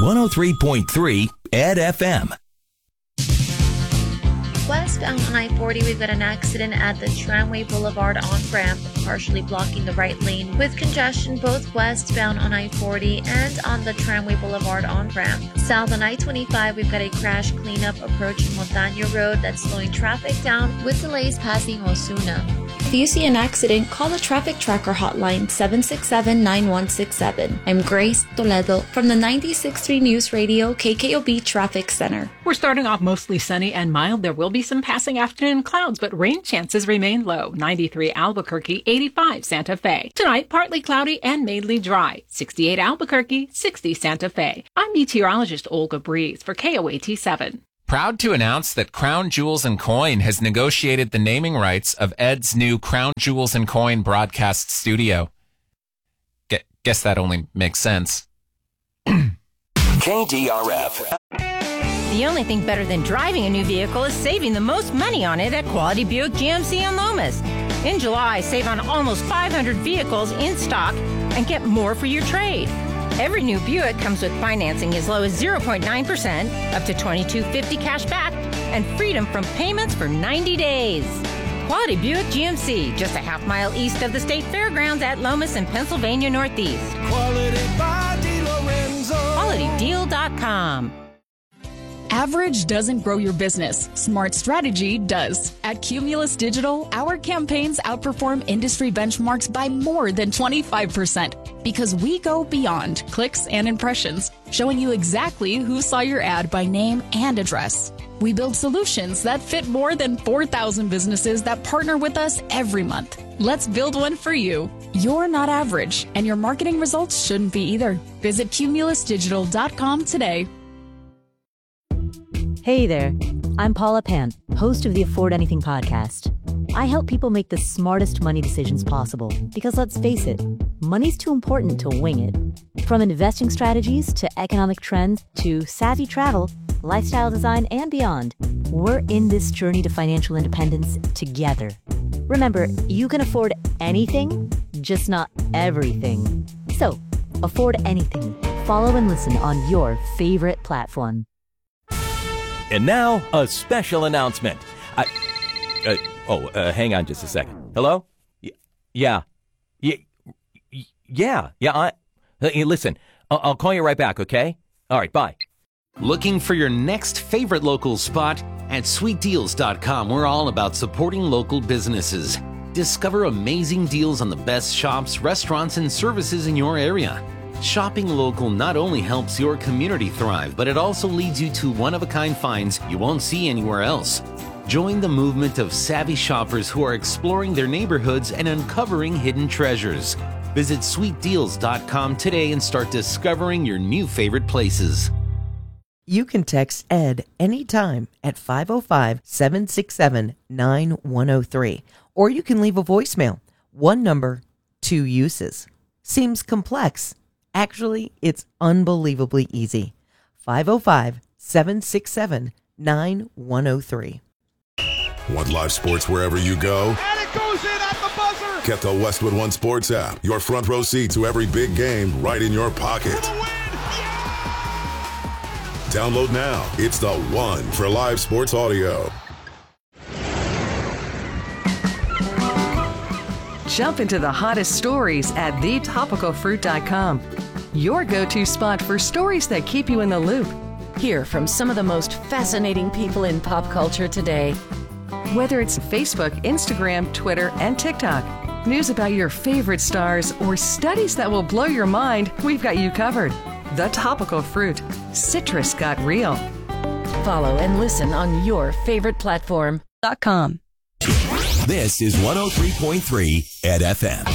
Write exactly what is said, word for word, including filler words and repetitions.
one oh three point three E D F M. Westbound on I forty, we've got an accident at the Tramway Boulevard on-ramp, partially blocking the right lane with congestion both westbound on I forty and on the Tramway Boulevard on-ramp. South on I twenty-five, we've got a crash cleanup approaching Montaño Road that's slowing traffic down with delays passing Osuna. If you see an accident, call the Traffic Tracker hotline seven six seven, nine one six seven. I'm Grace Toledo from the ninety-six point three News Radio K K O B Traffic Center. We're starting off mostly sunny and mild. There will be some passing afternoon clouds, but rain chances remain low. ninety-three Albuquerque, eighty-five Santa Fe. Tonight, partly cloudy and mainly dry. sixty-eight Albuquerque, sixty Santa Fe. I'm meteorologist Olga Breeze for K O A T seven. Proud to announce that Crown Jewels and Coin has negotiated the naming rights of Ed's new Crown Jewels and Coin broadcast studio. Gu- guess that only makes sense. K D R F. The only thing better than driving a new vehicle is saving the most money on it at Quality Buick G M C in Lomas. In July, save on almost five hundred vehicles in stock and get more for your trade. Every new Buick comes with financing as low as zero point nine percent, up to twenty-two fifty cash back, and freedom from payments for ninety days. Quality Buick G M C, just a half mile east of the State Fairgrounds at Lomas in Pennsylvania Northeast. Quality by DeLorenzo. quality deal dot com. Average doesn't grow your business. Smart strategy does. At Cumulus Digital, our campaigns outperform industry benchmarks by more than twenty-five percent because we go beyond clicks and impressions, showing you exactly who saw your ad by name and address. We build solutions that fit more than four thousand businesses that partner with us every month. Let's build one for you. You're not average, and your marketing results shouldn't be either. Visit cumulus digital dot com today. Hey there, I'm Paula Pant, host of the Afford Anything podcast. I help people make the smartest money decisions possible because let's face it, money's too important to wing it. From investing strategies to economic trends to savvy travel, lifestyle design, and beyond, we're in this journey to financial independence together. Remember, you can afford anything, just not everything. So, afford anything. Follow and listen on your favorite platform. And now, a special announcement. I, uh, oh, uh, hang on just a second. Hello? Y- yeah. Y- y- yeah. Yeah. I, uh, hey, listen, I'll, I'll call you right back, okay? All right, bye. Looking for your next favorite local spot? At sweet deals dot com, we're all about supporting local businesses. Discover amazing deals on the best shops, restaurants, and services in your area. Shopping local not only helps your community thrive, but it also leads you to one-of-a-kind finds you won't see anywhere else. Join the movement of savvy shoppers who are exploring their neighborhoods and uncovering hidden treasures. Visit sweet deals dot com today and start discovering your new favorite places. You can text ED anytime at five oh five, seven six seven, nine one oh three, or you can leave a voicemail. One number, two uses. Seems complex? Actually, it's unbelievably easy. five oh five, seven six seven, nine one oh three. Want live sports wherever you go? And it goes in at the buzzer. Get the Westwood One Sports app. Your front row seat to every big game right in your pocket. Download now. It's the one for live sports audio. Jump into the hottest stories at the topical fruit dot com. Your go-to spot for stories that keep you in the loop. Hear from some of the most fascinating people in pop culture today. Whether it's Facebook, Instagram, Twitter, and TikTok, news about your favorite stars, or studies that will blow your mind, we've got you covered. The Topical Fruit. Citrus got real. Follow and listen on your favorite platform. .com. This is one oh three point three E D F M.